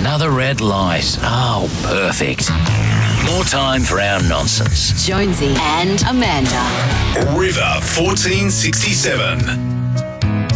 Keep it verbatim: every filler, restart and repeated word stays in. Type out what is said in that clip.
Another red light. Oh, perfect. More time for our nonsense. Jonesy and Amanda. River fourteen sixty-seven.